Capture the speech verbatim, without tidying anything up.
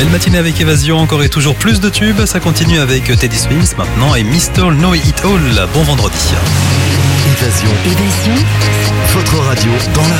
Belle matinée avec Évasion, encore et toujours plus de tubes. Ça continue avec Teddy Swims maintenant et mister Know It All. Bon vendredi. Évasion. Évasion. Votre radio dans la